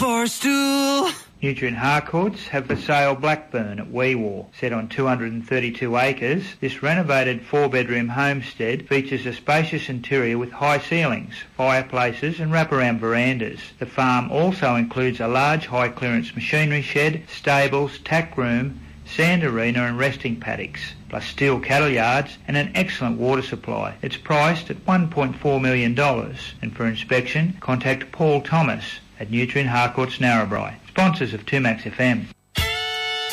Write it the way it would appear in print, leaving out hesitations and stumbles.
Barstool. Nutrient Harcourts have for sale Blackburn at Weewar. Set on 232 acres, this renovated 4-bedroom homestead features a spacious interior with high ceilings, fireplaces and wraparound verandas. The farm also includes a large high-clearance machinery shed, stables, tack room, sand arena and resting paddocks, plus steel cattle yards and an excellent water supply. It's priced at $1.4 million, and for inspection, contact Paul Thomas at Nutrient Harcourts Narrabri, sponsors of 2Max FM.